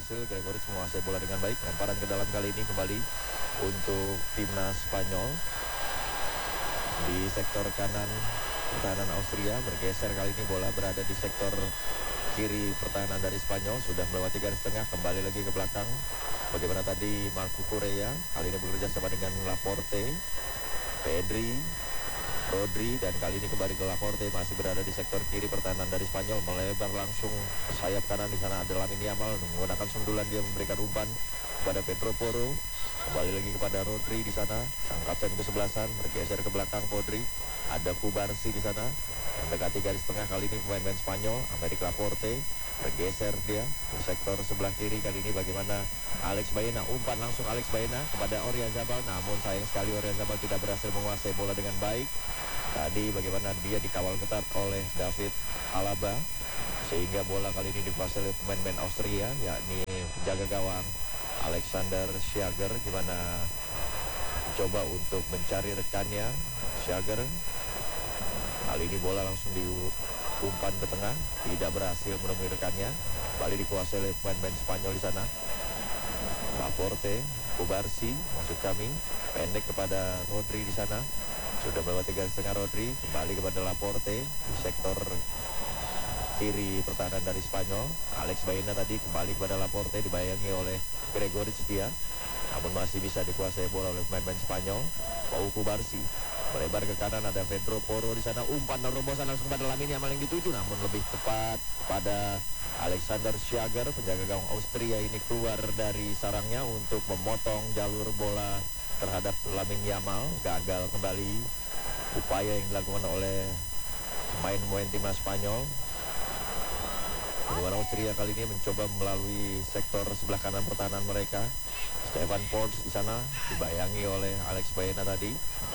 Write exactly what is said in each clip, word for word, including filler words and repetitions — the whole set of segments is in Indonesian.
berhasil Gregoris menguasai bola dengan baik. Lemparan ke dalam kali ini kembali untuk timnas Spanyol. Di sektor kanan pertahanan Austria bergeser, kali ini bola berada di sektor kiri pertahanan dari Spanyol. Sudah melewati garis tengah, kembali lagi ke belakang. Bagaimana tadi Marco Correa, kali ini bekerja sama dengan Laporte, Pedri, Rodri, dan kali ini kembali ke Laporte, masih berada di sektor kiri pertahanan dari Spanyol. Melebar langsung ke sayap kanan, di sana ada Lamine Yamal menggunakan sundulan, dia memberikan umpan kepada Pedro Porro. Kembali lagi kepada Rodri di sana, sang kapten kesebelasan, bergeser ke belakang Rodri. Ada Kubarsi di sana, mendekati garis tengah. Kali ini pemain-pemain Spanyol, Aymeric Laporte, bergeser dia ke sektor sebelah kiri. Kali ini bagaimana Alex Baena, umpan langsung Alex Baena kepada Oyarzabal, namun sayang sekali Oyarzabal tidak berhasil menguasai bola dengan baik. Tadi bagaimana dia dikawal ketat oleh David Alaba, sehingga bola kali ini dikuasai oleh pemain-pemain Austria, yakni penjaga gawang Alexander Schager. Gimana coba untuk mencari rekannya Schager. Kali ini bola langsung diumpan ke tengah, tidak berhasil menemui rekannya. Kembali dikuasai oleh pemain-pemain Spanyol di sana. Laporte, Kubarsi, maksud kami, pendek kepada Rodri di sana. Sudah melewati garis tengah Rodri, kembali kepada Laporte di sektor kiri pertahanan dari Spanyol. Alex Baena tadi kembali kepada Laporte, dibayangi oleh Gregoris dia, namun masih bisa dikuasai bola oleh pemain-pemain Spanyol. Pau Kubarsi melebar ke kanan, ada Pedro Porro di sana, umpan dan robosan langsung pada Lamine Yamal yang dituju, namun lebih tepat pada Alexander Schager. Penjaga gawang Austria ini keluar dari sarangnya untuk memotong jalur bola terhadap Lamine Yamal. Gagal kembali upaya yang dilakukan oleh pemain-pemain timnas Spanyol. Pemain Austria kali ini mencoba melalui sektor sebelah kanan pertahanan mereka. Stefan Ports di sana dibayangi oleh Alex Baena tadi.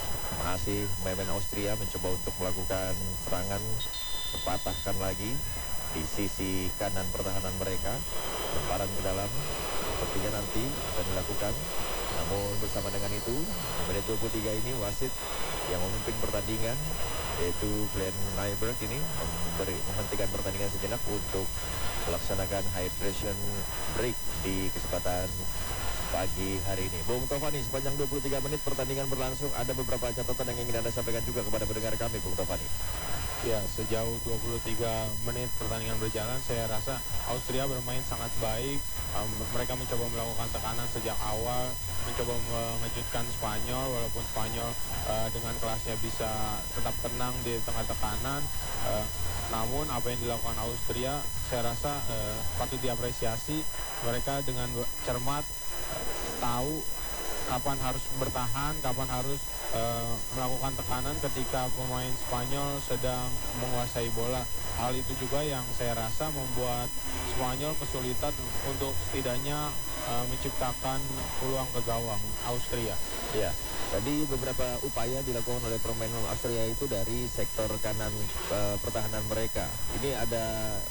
Masih pemain Austria mencoba untuk melakukan serangan, terpatahkan lagi di sisi kanan pertahanan mereka. Lemparan ke dalam sepertinya nanti akan dilakukan. Namun bersama dengan itu, di menit dua puluh tiga ini wasit yang memimpin pertandingan, yaitu Glenn Nyberg, ini memberi, menghentikan pertandingan sejenak untuk melaksanakan hydration break di kesempatan pagi hari ini. Bung Tovani, sepanjang dua puluh tiga menit pertandingan berlangsung, ada beberapa catatan yang ingin Anda sampaikan juga kepada pendengar kami, Bung Tovani. Ya, sejauh dua puluh tiga menit pertandingan berjalan, saya rasa Austria bermain sangat baik. Um, mereka mencoba melakukan tekanan sejak awal, mencoba mengejutkan Spanyol, walaupun Spanyol uh, dengan kelasnya bisa tetap tenang di tengah tekanan. Uh, namun apa yang dilakukan Austria, saya rasa uh, patut diapresiasi. Mereka dengan cermat uh, tahu kapan harus bertahan, kapan harus uh, melakukan tekanan ketika pemain Spanyol sedang menguasai bola. Hal itu juga yang saya rasa membuat Spanyol kesulitan untuk setidaknya uh, menciptakan peluang ke gawang Austria. Ya, tadi beberapa upaya dilakukan oleh pemain Austria itu dari sektor kanan uh, pertahanan mereka. Ini ada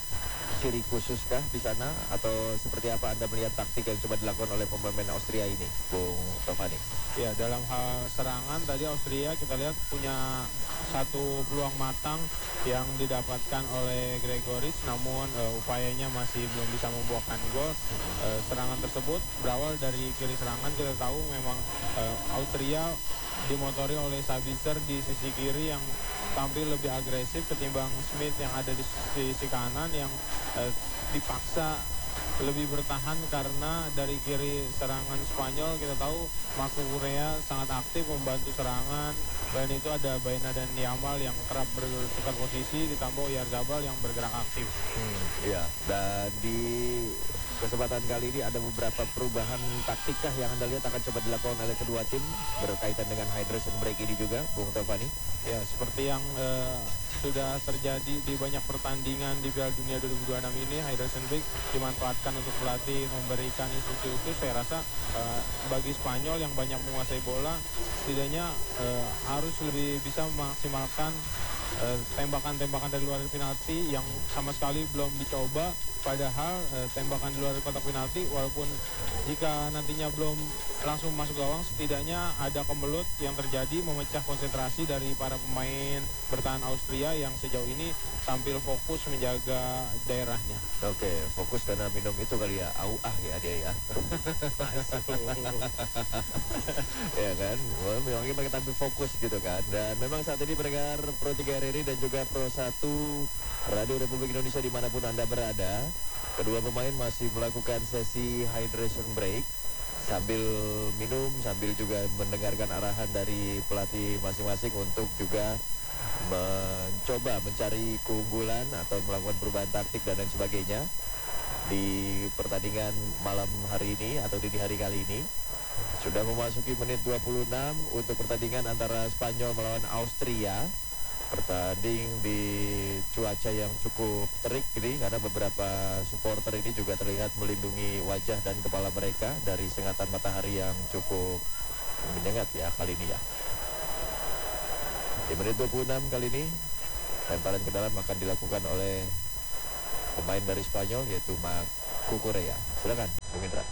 ciri khususkah di sana, atau seperti apa Anda melihat taktik yang coba dilakukan oleh pemain Austria ini, Bung Tovani? Ya, dalam hal serangan tadi Austria kita lihat punya satu peluang matang yang didapatkan oleh Gregoris, namun uh, upayanya masih belum bisa membuahkan gol. Uh, serangan tersebut berawal dari kiri serangan. Kita tahu memang uh, Austria dimotori oleh Sabitzer di sisi kiri yang tampil lebih agresif ketimbang Smith yang ada di sisi kanan yang eh, dipaksa lebih bertahan karena dari kiri serangan Spanyol kita tahu Marco Correa sangat aktif membantu serangan. Dan itu ada Baena dan Yamal yang kerap bertukar posisi, ditambah Oyarzabal yang bergerak aktif. Hmm, iya, dan di kesempatan kali ini ada beberapa perubahan taktikkah yang Anda lihat akan coba dilakukan oleh kedua tim berkaitan dengan hydration break ini juga, Bung Tovani? Ya, seperti yang uh, sudah terjadi di banyak pertandingan di Piala Dunia dua ribu dua puluh enam ini, hydration break dimanfaatkan untuk pelatih memberikan instruksi khusus. Saya rasa uh, bagi Spanyol yang banyak menguasai bola, setidaknya uh, harus lebih bisa memaksimalkan tembakan-tembakan uh, dari luar penalti yang sama sekali belum dicoba padahal eh, tembakan di luar kotak penalti walaupun jika nantinya belum langsung masuk gawang, setidaknya ada kemelut yang terjadi memecah konsentrasi dari para pemain bertahan Austria yang sejauh ini tampil fokus menjaga daerahnya. Oke, fokus karena minum itu kali ya, au ah ya dia ya. Ya kan, well, memang mereka tampil fokus gitu kan. Dan memang saat ini pendengar Pro tiga R R I dan juga Pro satu Radio Republik Indonesia dimanapun Anda berada, kedua pemain masih melakukan sesi hydration break sambil minum, sambil juga mendengarkan arahan dari pelatih masing-masing untuk juga mencoba mencari keunggulan atau melakukan perubahan taktik dan lain sebagainya di pertandingan malam hari ini atau dini hari kali ini. Sudah memasuki menit dua puluh enam untuk pertandingan antara Spanyol melawan Austria. Bertanding di cuaca yang cukup terik ini karena beberapa supporter ini juga terlihat melindungi wajah dan kepala mereka dari sengatan matahari yang cukup menyengat ya kali ini ya. Di menit dua puluh enam kali ini lemparan ke dalam akan dilakukan oleh pemain dari Spanyol yaitu Marc Cucurella. Silakan, Bung Indra.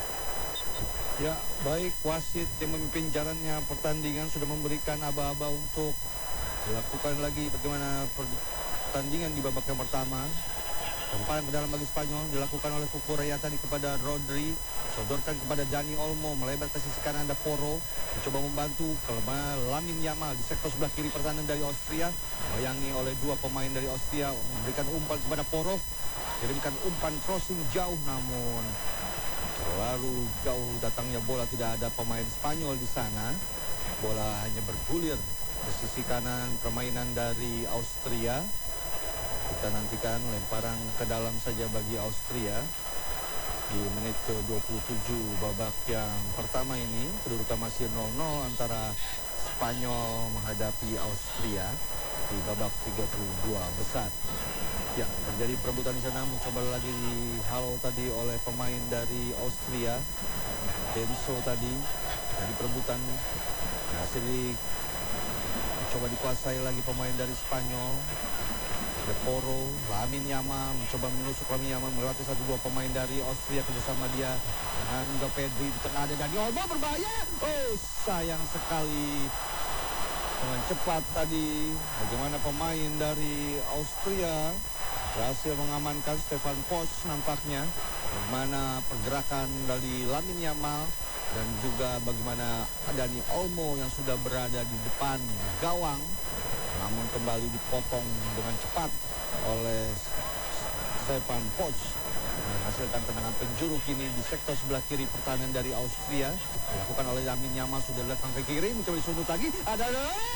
Ya, baik, wasit yang memimpin jalannya pertandingan sudah memberikan aba-aba untuk dilakukan lagi bagaimana pertandingan di babak yang pertama. Lemparan ke dalam bagi Spanyol dilakukan oleh Cucurella tadi kepada Rodri, sodorkan kepada Dani Olmo, melebar ke sisi kanan ada Porro, mencoba membantu kelemahan Lamine Yamal di sektor sebelah kiri pertahanan dari Austria, bayangi oleh dua pemain dari Austria, memberikan umpan kepada Porro, kirimkan umpan crossing jauh namun terlalu jauh datangnya bola, tidak ada pemain Spanyol di sana. Bola hanya bergulir ke sisi kanan permainan dari Austria. Kita nantikan lemparan ke dalam saja bagi Austria di menit ke dua puluh tujuh babak yang pertama ini. Kedudukan masih nol nol antara Spanyol menghadapi Austria di babak tiga puluh dua besar. Ya, terjadi perebutan di sana, mencoba lagi dihalau tadi oleh pemain dari Austria. Denso tadi dari perebutan berhasil di mencoba dikuasai lagi pemain dari Spanyol. De Porro, Lamine Yamal mencoba menusuk Lamine Yamal melewati satu dua pemain dari Austria kerjasama dia dengan juga Pedri di tengah ada Dani Olmo berbahaya. Oh, sayang sekali dengan cepat tadi bagaimana pemain dari Austria berhasil mengamankan Stefan Posch nampaknya. Bagaimana pergerakan dari Lamine Yamal dan juga bagaimana Dani Olmo yang sudah berada di depan gawang namun kembali dipotong dengan cepat oleh Stefan Posch menghasilkan tendangan penjuru kini di sektor sebelah kiri pertahanan dari Austria dilakukan oleh Lamine Yamal, sudah datang ke kiri mencoba disundut lagi, ada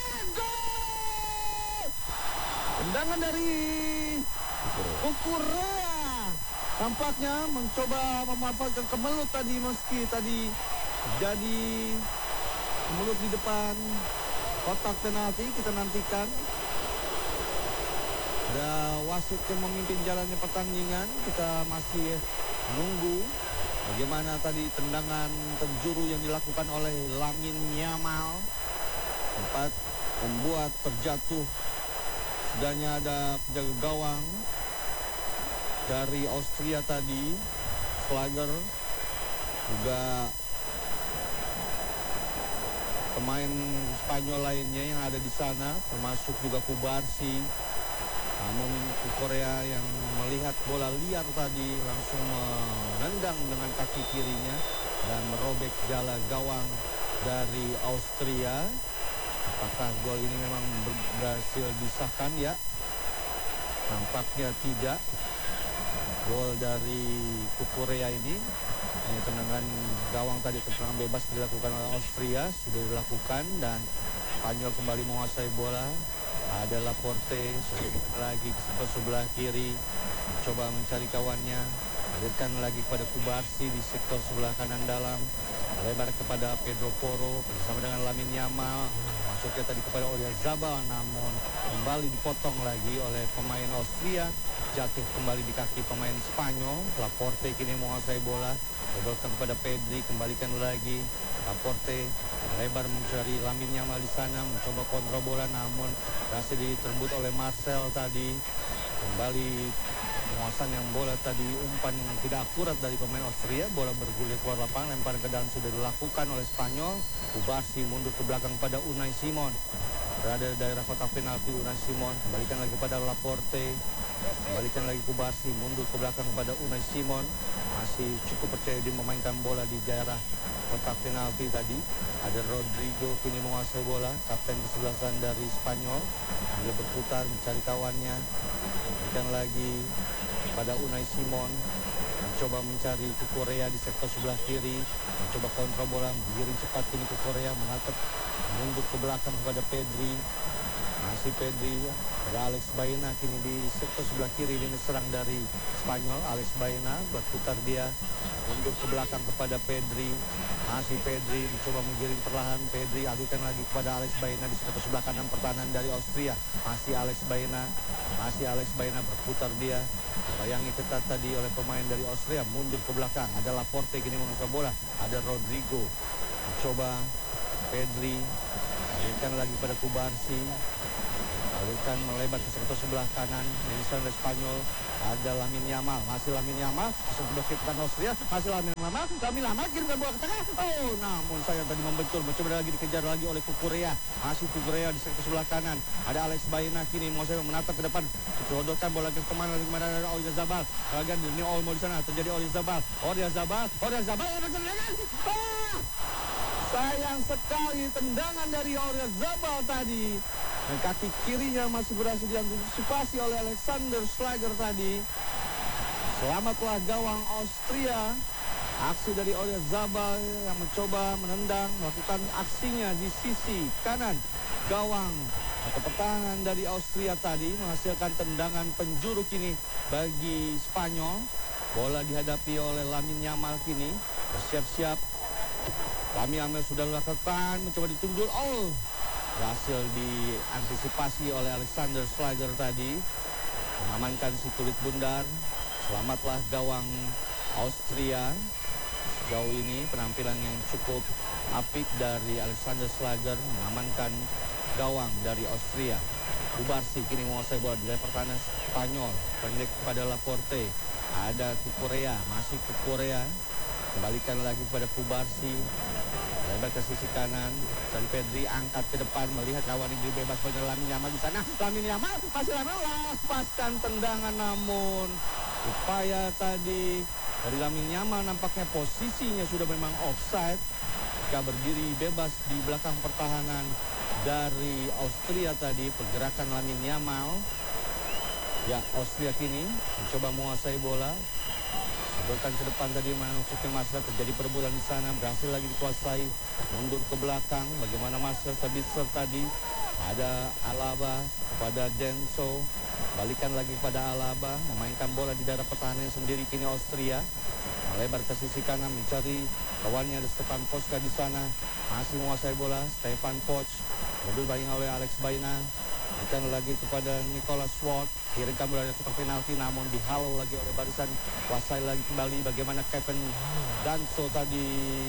gol tendangan dari Cucurella tampaknya mencoba memanfaatkan kemelut tadi, meski tadi jadi kemelut di depan kotak penalti. Kita nantikan ada wasit yang memimpin jalannya pertandingan. Kita masih menunggu bagaimana tadi tendangan penjuru yang dilakukan oleh Lamine Yamal sempat membuat terjatuh. Setidaknya ada penjaga gawang dari Austria tadi, Schlager, juga pemain Spanyol lainnya yang ada di sana, termasuk juga Kubarsi. Namun Korea yang melihat bola liar tadi langsung menendang dengan kaki kirinya dan merobek jala gawang dari Austria. Apakah gol ini memang berhasil disahkan? Ya, nampaknya tidak. Gol dari Korea ini hanya tendangan gawang tadi, tendangan bebas dilakukan oleh Austria sudah dilakukan dan Spanyol kembali menguasai bola. Ada Laporte lagi ke sebelah kiri mencoba mencari kawannya, alirkan lagi kepada Kubarsi di sektor sebelah kanan dalam, lebar kepada Pedro Porro bersama dengan Lamine Yamal, masuknya tadi kepada Oyarzabal namun kembali dipotong lagi oleh pemain Austria, jatuh kembali di kaki pemain Spanyol. Laporte kini menguasai bola, lebarkan kepada Pedri, kembalikan lagi Laporte, lebar mencari Lamine Yamal di sana, mencoba kontrol bola namun berhasil diterbut oleh Marcel tadi. Kembali penguasaan yang bola tadi, umpan yang tidak akurat dari pemain Austria. Bola bergulir keluar lapangan, lemparan ke dalam sudah dilakukan oleh Spanyol. Kubarsi mundur ke belakang pada Unai Simon. Berada di daerah kotak penalti Unai Simon. Kembalikan lagi pada Laporte. Kembalikan lagi Kubarsi, mundur ke belakang pada Unai Simon. Masih cukup percaya di memainkan bola di daerah kotak penalti tadi. Ada Rodrigo kini menguasai bola, kapten kesebelasan dari Spanyol. Dia berputar mencari kawannya. Kembalikan lagi pada Unai Simon. Mencoba mencari ke Korea di sektor sebelah kiri. Mencoba kontra bola, giring cepat kini ke Korea. Menatap mundur ke belakang kepada Pedri. Masih Pedri. Ada Alex Baena kini di sektor sebelah kiri. Ini serang dari Spanyol. Alex Baena berputar dia mundur ke belakang kepada Pedri. Masih Pedri mencoba menggiring perlahan. Pedri alihkan lagi kepada Alex Baena di sektor sebelah kanan pertahanan dari Austria. Masih Alex Baena. Masih Alex Baena berputar dia. Bayangi ketat tadi oleh pemain dari Austria. Mundur ke belakang. Ada Laporte kini menguasai bola. Ada Rodrigo. Mencoba Pedri. Alihkan lagi pada Kubarsi. Alihkan melebar ke sektor sebelah kanan. Ini serang dari Spanyol. Ada Lamine Yamal. Masih Lamine Yamal. Sebelah kiri Austria. Masih Lamine Yamal. Lamine Yamal kirimkan bola ke tengah. Oh, namun saya tadi membentur. Mencoba lagi dikejar lagi oleh Kukurea. Masih Kukurea di sektor sebelah kanan. Ada Alex Baena kini mau saya menatap ke depan. Disodorkan bola ke kemana lagi kemana ada Oyarzabal. Bagian ini Olmo di sana. Terjadi Oyarzabal. Oyarzabal. Oyarzabal. Oyarzabal. Ah! Sayang sekali tendangan dari Oyarzabal tadi. Dan kaki kirinya masih berhasil diantisipasi oleh Alexander Schlager tadi. Selamatlah gawang Austria. Aksi dari Oyarzabal yang mencoba menendang, melakukan aksinya di sisi kanan gawang atau pertahanan dari Austria tadi, menghasilkan tendangan penjuru kini bagi Spanyol. Bola dihadapi oleh Lamine Yamal kini. Bersiap-siap. Lamine Yamal sudah melakukan, mencoba ditundul. Oh, berhasil diantisipasi oleh Alexander Schlager tadi. Mengamankan si kulit bundar. Selamatlah gawang Austria. Sejauh ini penampilan yang cukup apik dari Alexander Schlager mengamankan gawang dari Austria. Kubarsi kini menguasai bola di dalam pertahanan Spanyol. Pendek kepada Laporte. Ada Kukurea, masih Kukurea. Kembalikan lagi kepada Kubarsi. Lebar ke sisi kanan. Dari Pedri angkat ke depan melihat kawan yang bebas pada Lamine Yamal di sana. Lamine Yamal masih lama lepaskan tendangan, namun upaya tadi dari Lamine Yamal nampaknya posisinya sudah memang offside. Jika berdiri bebas di belakang pertahanan dari Austria tadi, pergerakan Lamine Yamal. Ya, Austria kini mencoba menguasai bola. Sedorkan ke depan tadi masuknya Marcel, terjadi perebutan di sana, berhasil lagi dikuasai. Mundur ke belakang, bagaimana Marcel Sabitzer tadi. Ada Alaba kepada Denso. Balikan lagi pada Alaba, memainkan bola di daerah pertahanan sendiri kini Austria. Melebar ke sisi kanan mencari kawannya, ada Stefan Pochka di sana. Masih menguasai bola Stefan Poch. Mundur bayi oleh Alex Baena. Berikan lagi kepada Nicholas Swart. Kirimkan bola dari kotak penalti, namun dihalau lagi oleh barisan. Kuasai lagi kembali bagaimana Kevin Danso tadi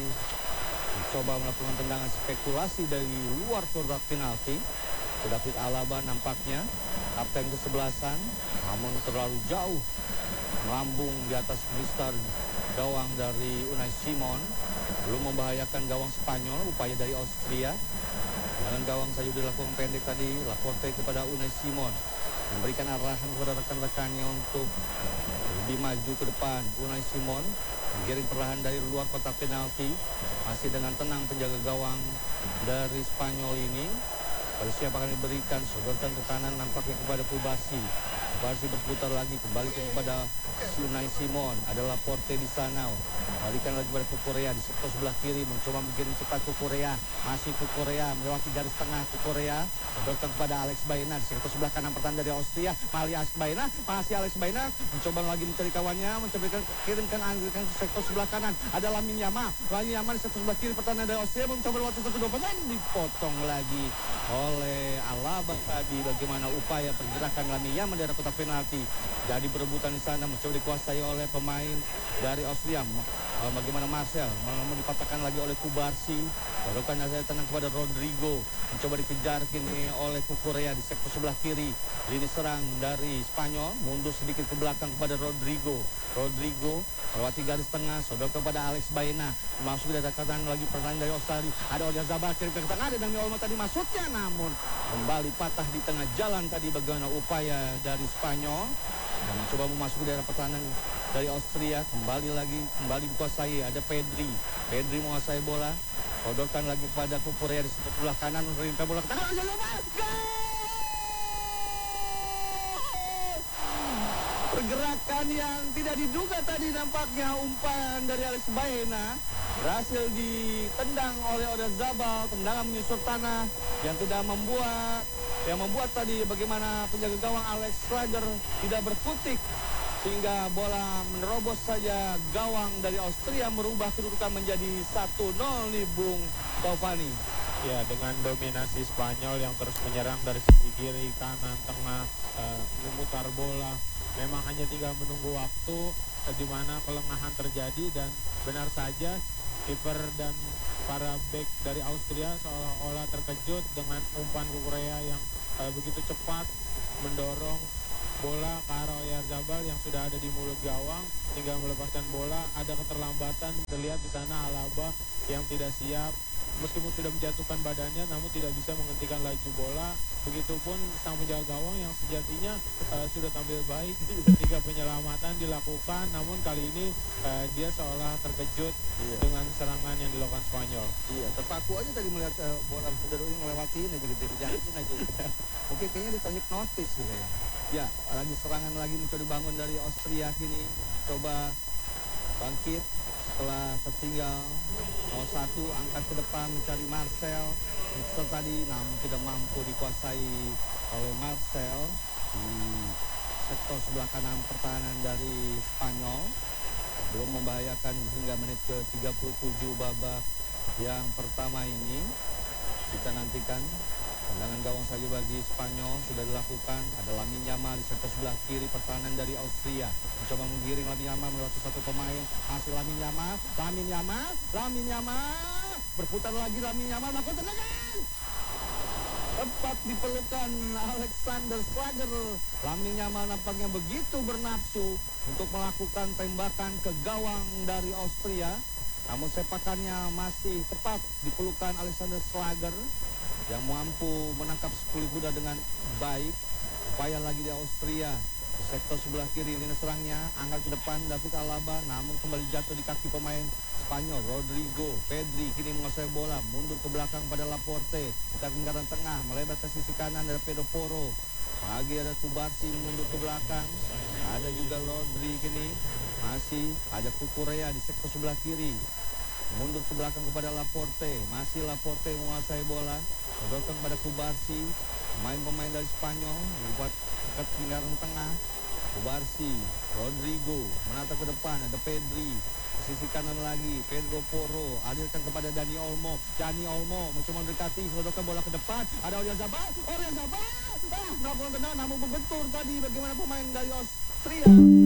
mencoba melakukan tendangan spekulasi dari luar kotak penalti. David Alaba nampaknya kapten kesebelasan, namun terlalu jauh melambung di atas mistar gawang dari Unai Simon. Belum membahayakan gawang Spanyol. Upaya dari Austria dengan gawang saja dilakukan pendek tadi. Laporte kepada Unai Simon, memberikan arahan kepada rekan-rekannya untuk lebih maju ke depan. Unai Simon menggiring perlahan dari luar kotak penalti. Masih dengan tenang penjaga gawang dari Spanyol ini. Pada siapa akan diberikan, sodorkan ke kanan nampaknya kepada Kubarsi. Kubarsi berputar lagi, kembali kepada Unai Simon. Ada Laporte di sana. Balikan lagi kepada Kukurea di sektor sebelah kiri, mencoba menggiring cepat Kukurea. Masih Kukurea melewati garis tengah Kukurea. Sodorkan kepada Alex Baena di sektor sebelah kanan pertahanan dari Austria. Mali Alex Baena, masih Alex Baena mencoba lagi mencari kawannya, mencoba kirimkan anggurkan ke sektor sebelah kanan. Ada Lamine Yamal. Lamine Yamal di sektor sebelah kiri pertahanan dari Austria mencoba lewat satu dua pemain, dipotong lagi oleh Alaba tadi. Bagaimana upaya pergerakan Lamine Yamal dari kotak penalti. Jadi berebutan di sana mencoba dikuasai oleh pemain dari Austria. Bagaimana Marcel namun dipatahkan lagi oleh Kubarsi. Barukan saya tenang kepada Rodrigo. Mencoba dikejar kini oleh Kukurea di sektor sebelah kiri. Lini serang dari Spanyol. Mundur sedikit ke belakang kepada Rodrigo. Rodrigo melewati garis tengah. Sodor kepada Alex Baena. Masuk dari kanan lagi pertandingan dari Australia. Ada Oyarzabal kirim ke tengah. Ada Dani Olmo tadi masuknya. Namun kembali patah di tengah jalan tadi bagaimana upaya dari Spanyol. Dan mencoba memasuki daerah pertahanan dari Austria. Kembali lagi. Kembali dikuasai. Ada Pedri. Pedri menguasai bola. Sodorkan lagi pada Kukurea di sebelah kanan, menerima bola ke tengah. Pergerakan yang tidak diduga tadi nampaknya umpan dari Alex Baena berhasil ditendang oleh Oyarzabal. Tendangan menyusur tanah yang tidak membuat yang membuat tadi bagaimana penjaga gawang Alex Schlager tidak berkutik. Sehingga bola menerobos saja gawang dari Austria, merubah kedudukan menjadi satu nol nih Bung Taufani. Ya, dengan dominasi Spanyol yang terus menyerang dari sisi kiri, kanan, tengah, uh, memutar bola. Memang hanya tinggal menunggu waktu uh, di mana kelengahan terjadi, dan benar saja kiper dan para bek dari Austria seolah-olah terkejut dengan umpan Kukurea yang uh, begitu cepat mendorong bola ke arah Oyarzabal yang sudah ada di mulut gawang, tinggal melepaskan bola. Ada keterlambatan, terlihat di sana Alaba yang tidak siap, meskipun sudah menjatuhkan badannya namun tidak bisa menghentikan laju bola. Begitupun sang penjaga gawang yang sejatinya uh, sudah tampil baik ketika penyelamatan dilakukan, namun kali ini uh, dia seolah terkejut iya. dengan serangan yang dilakukan Spanyol. Iya, terpaku aja tadi melihat uh, bola Federer ini melewati ini gitu, jangan aja. Mungkin kayaknya dia terhipnotis gitu ya. Ya, lagi serangan lagi mencoba dibangun dari Austria kini. Coba bangkit setelah tertinggal nol satu, angkat ke depan mencari Marcel. Marcel tadi namun tidak mampu dikuasai oleh Marcel di sektor sebelah kanan pertahanan dari Spanyol. Belum membahayakan hingga menit ke tiga puluh tujuh babak yang pertama ini. Kita nantikan tendangan gawang saja bagi Spanyol sudah dilakukan. Ada Lamine Yamal di sektor sebelah kiri pertahanan dari Austria. Mencoba menggiring Lamine Yamal melewati satu pemain. Masih Lamine Yamal, Lamine Yamal, Lamine Yamal. Berputar lagi Lamine Yamal, melakukan tendangan. Tepat dipelukan Alexander Schlager. Lamine Yamal nampaknya begitu bernafsu untuk melakukan tembakan ke gawang dari Austria. Namun sepakannya masih tepat dipelukan Alexander Schlager yang mampu menangkap sepuluh kuda dengan baik. Upaya lagi di Austria di sektor sebelah kiri lini serangnya, angkat ke depan David Alaba, namun kembali jatuh di kaki pemain Spanyol Rodrigo. Pedri kini menguasai bola, mundur ke belakang pada Laporte, kita lingkaran tengah, melebar ke sisi kanan ada Pedro Porro. Lagi ada Kubarsi mundur ke belakang, ada juga Rodri kini, masih ada Kukurea di sektor sebelah kiri. Mundur ke belakang kepada Laporte, masih Laporte menguasai bola. Sodorkan pada Kubarsi, pemain-pemain dari Spanyol membuat dekat lingkaran tengah. Kubarsi, Rodrigo menatap ke depan, ada Pedri. Ke sisi kanan lagi, Pedro Porro, alirkan kepada Dani Olmo. Dani Olmo mencoba mendekati, sodorkan bola ke depan. Ada Oyarzabal, Oyarzabal, ah, melakukan tendangan namun membentur tadi bagaimana pemain dari Austria.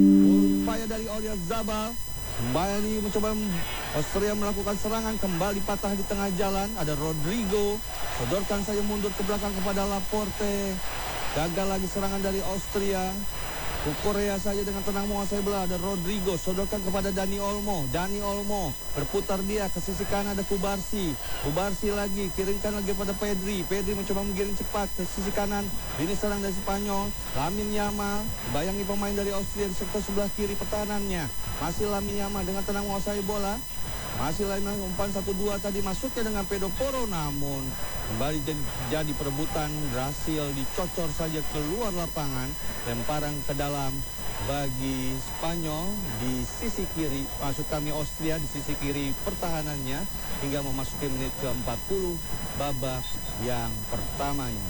Upaya dari Oyarzabal. Kembali mencoba Austria melakukan serangan, kembali patah di tengah jalan. Ada Rodrigo, sodorkan saja mundur ke belakang kepada Laporte. Gagal lagi serangan dari Austria. Kukurea saja dengan tenang menguasai bola. Ada Rodrigo, sodorkan kepada Dani Olmo. Dani Olmo berputar dia ke sisi kanan, ada Kubarsi. Kubarsi lagi, kirimkan lagi pada Pedri. Pedri mencoba menggiring cepat ke sisi kanan. Ini serang dari Spanyol. Lamine Yamal, bayangi pemain dari Austria di sektor sebelah kiri pertahanannya. Masih Lamine Yamal dengan tenang menguasai bola. Masih lain umpan satu dua tadi masuknya dengan Pedro Porro, namun kembali jadi, jadi perebutan, berhasil dicocor saja keluar lapangan. Lemparan ke dalam bagi Spanyol di sisi kiri, maksud kami Austria di sisi kiri pertahanannya, hingga memasuki menit ke empat puluh babak yang pertama ini.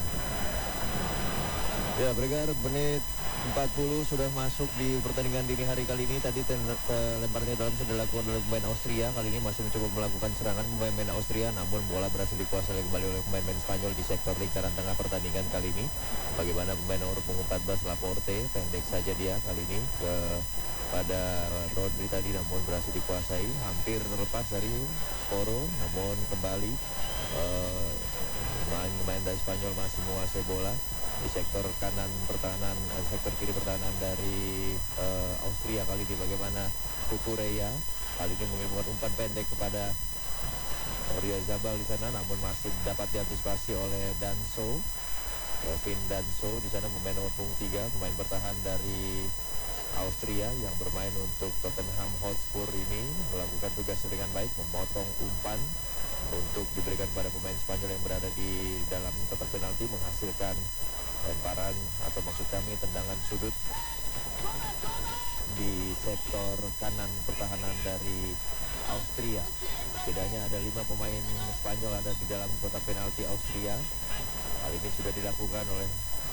Ya, Bregar, menit empat puluh sudah masuk di pertandingan dini hari kali ini. Tadi lemparnya dalam sudah dilakukan oleh pemain Austria. Kali ini masih mencoba melakukan serangan pemain Austria, namun bola berhasil dikuasai kembali oleh pemain-pemain Spanyol di sektor lingkaran tengah pertandingan kali ini. Bagaimana pemain nomor empat belas Laporte, pendek saja dia kali ini ke pada Rodri tadi, namun berhasil dikuasai, hampir terlepas dari Poro, namun kembali uh, pemain-pemain dari Spanyol masih menguasai bola di sektor kanan pertahanan, uh, sektor kiri pertahanan dari uh, Austria. Kali ini bagaimana Kukureya kali ini mengirimkan umpan pendek kepada Oyarzabal di sana, namun masih dapat diantisipasi oleh Danso, Kevin Danso di sana, pemain nomor punggung tiga, pemain bertahan dari Austria yang bermain untuk Tottenham Hotspur ini melakukan tugas dengan baik, memotong umpan untuk diberikan pada pemain Spanyol yang berada di dalam kotak penalti, menghasilkan lemparan atau maksud kami tendangan sudut di sektor kanan pertahanan dari Austria. Setidaknya ada lima pemain Spanyol ada di dalam kotak penalti Austria. Hal ini sudah dilakukan oleh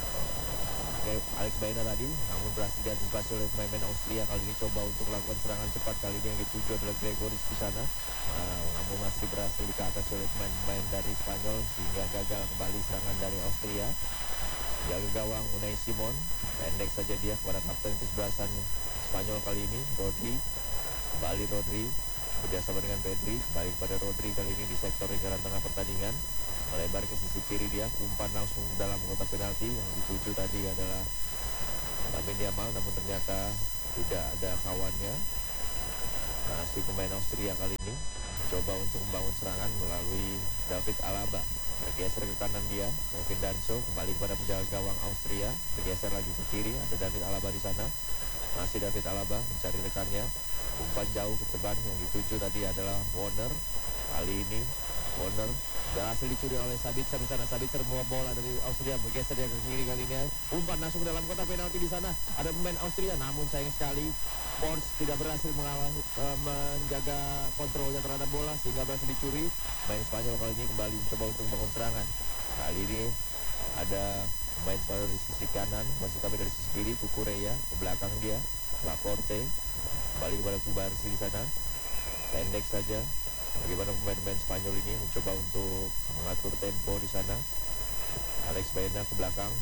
Alex Baena tadi, namun berhasil diantisipasi oleh pemain-pemain Austria. Kali ini coba untuk melakukan serangan cepat, kali ini yang dituju adalah Gregoris di sana. Nah, namun masih berhasil dikatasi oleh pemain-pemain dari Spanyol sehingga gagal kembali serangan dari Austria. Jaga gawang Unai Simon, pendek saja dia kepada kapten kesebelasan Spanyol kali ini, Rodri. Kembali Rodri bekerjasama dengan Pedri, kembali kepada Rodri kali ini di sektor lingkaran tengah pertandingan. Melebar ke sisi kiri dia, umpan langsung dalam kotak penalti. Yang dituju tadi adalah Lamine Yamal, namun ternyata tidak ada kawannya. Nah, si pemain Austria kali ini mencoba untuk membangun serangan melalui David Alaba. Bergeser ke kanan dia, Kevin Danso kembali kepada penjaga gawang Austria. Bergeser lagi ke kiri, ada David Alaba di sana. Masih David Alaba mencari rekannya. Umpan jauh ke depan, yang dituju tadi adalah Warner. Kali ini Warner berhasil dicuri oleh Sabitzer di sana. Sabitzer membawa bola dari Austria, bergeser dia ke kiri kali ini. Umpan langsung dalam kotak penalti di sana. Ada pemain Austria, namun sayang sekali Force tidak berhasil mengawal, uh, menjaga kontrolnya terhadap bola sehingga berhasil dicuri. Pemain Spanyol kali ini kembali mencoba untuk membangun serangan. Kali ini ada pemain Spanyol di sisi kanan, masih kami dari sisi kiri, Kukureya ke belakang dia, Laporte kembali kepada Kubarsi di sana. Pendek saja. Bagaimana pemain-pemain Spanyol ini mencoba untuk mengatur tempo di sana. Alex Baena ke belakang,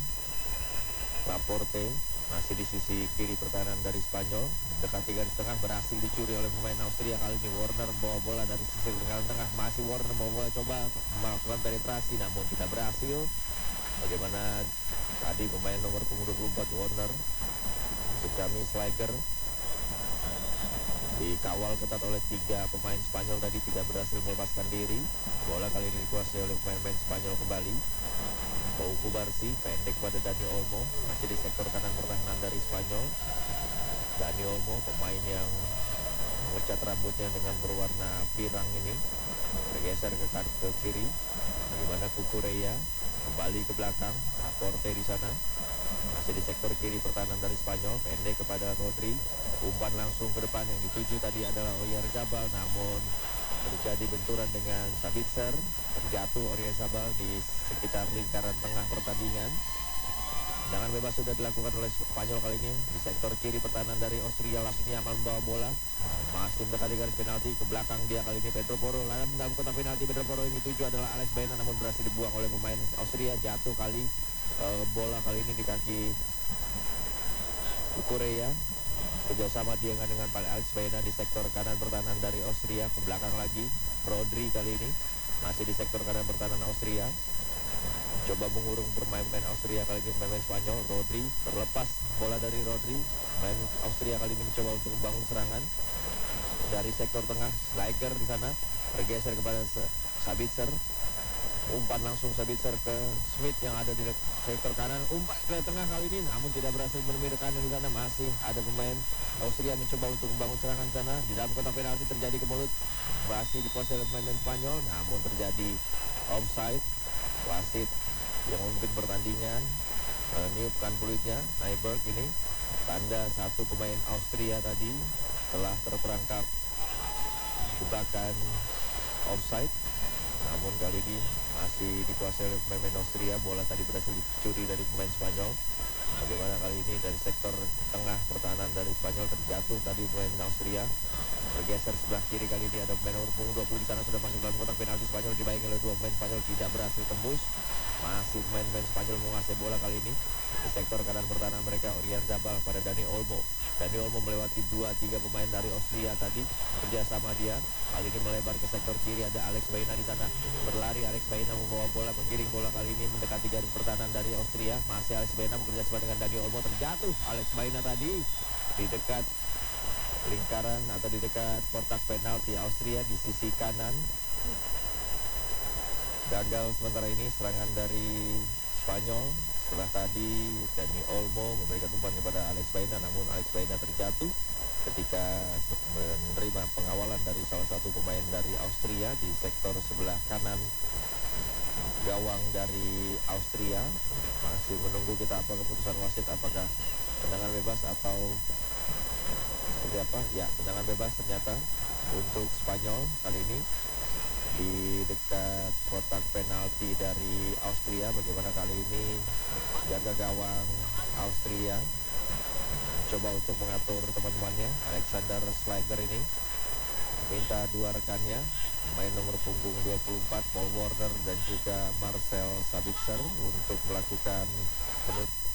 Laporte masih di sisi kiri pertahanan dari Spanyol, dekati garis tengah, berhasil dicuri oleh pemain Austria. Kali ini Warner membawa bola dari sisi lingkaran tengah, masih Warner membawa bola, coba melakukan penetrasi namun tidak berhasil. Bagaimana tadi pemain nomor punggung dua puluh empat Warner, maksud kami Slager, dikawal ketat oleh tiga pemain Spanyol tadi, tidak berhasil melepaskan diri. Bola kali ini dikuasai oleh pemain-pemain Spanyol kembali. Pau Kubarsi pendek pada Dani Olmo, masih di sektor kanan pertahanan dari Spanyol. Dani Olmo, pemain yang mengecat rambutnya dengan berwarna pirang ini, bergeser ke, ke kiri. Bagaimana Kukureya kembali ke belakang, Laporte di sana. Masih di sektor kiri pertahanan dari Spanyol, pendek kepada Rodri. Umpan langsung ke depan, yang dituju tadi adalah Oyarzabal, namun terjadi benturan dengan Sabitzer. Terjatuh Oyarzabal di sekitar lingkaran tengah pertandingan. Tendangan bebas sudah dilakukan oleh Spanyol kali ini di sektor kiri pertahanan dari Austria. Lamine Yamal membawa bola, masih mendekati garis penalti. Ke belakang dia kali ini Pedro Porro. Dalam dalam kotak penalti Pedro Porro, yang dituju adalah Alex Baena, namun berhasil dibuang oleh pemain Austria. Jatuh kali uh, bola kali ini di kaki Kukureya. Kerjasama dia dengan Alex Baena di sektor kanan pertahanan dari Austria. Ke belakang lagi Rodri kali ini masih di sektor kanan pertahanan Austria. Coba mengurung pemain-pemain Austria kali ini, pemain Spanyol. Rodri terlepas bola dari Rodri. Pemain Austria kali ini mencoba untuk membangun serangan dari sektor tengah. Slager di sana bergeser kepada Sabitzer. Umpan langsung Sabitzer ke Smith yang ada di sektor kanan. Umpan ke tengah kali ini, namun tidak berhasil menemui rekannya di sana. Masih ada pemain Austria mencoba untuk membangun serangan di sana. Di dalam kotak penalti terjadi kemulut, masih dikuasai oleh pemain Spanyol, namun terjadi offside. Wasit yang memimpin pertandingan meniupkan peluitnya, Nyberg ini, tanda satu pemain Austria tadi telah terperangkap jebakan offside. Namun kali ini masih dikuasai oleh pemain Austria. Bola tadi berhasil dicuri dari pemain Spanyol. Bagaimana kali ini dari sektor tengah pertahanan dari Spanyol terjatuh tadi pemain Austria. Bergeser sebelah kiri kali ini ada pemain nomor punggung dua puluh di sana, sudah masuk dalam kotak penalti. Spanyol dibayangi oleh dua pemain Spanyol, tidak berhasil tembus. Masih pemain-pemain Spanyol menguasai bola kali ini di sektor kanan pertahanan mereka. Oyarzabal pada Dani Olmo. Dani Olmo melewati dua tiga pemain dari Austria tadi, kerjasama dia. Kali ini melebar ke sektor kiri, ada Alex Baena di sana. Berlari Alex Baena membawa bola, menggiring bola kali ini mendekati garis pertahanan dari Austria. Masih Alex Baena bekerjasama dengan Dani Olmo, terjatuh Alex Baena tadi di dekat lingkaran atau di dekat kotak penalti Austria di sisi kanan. Gagal sementara ini serangan dari Spanyol. Setelah tadi Dani Olmo memberikan umpan kepada Alex Baena, namun Alex Baena terjatuh ketika menerima pengawalan dari salah satu pemain dari Austria di sektor sebelah kanan gawang dari Austria. Masih menunggu kita apa keputusan wasit, apakah tendangan bebas atau seperti apa. Ya, tendangan bebas ternyata untuk Spanyol kali ini di dekat kotak penalti dari Austria. Bagaimana kali ini jaga gawang Austria coba untuk mengatur teman-temannya. Alexander Schleicher ini minta dua rekannya, main nomor punggung dua puluh empat Paul Warner dan juga Marcel Sabitzer, untuk melakukan penut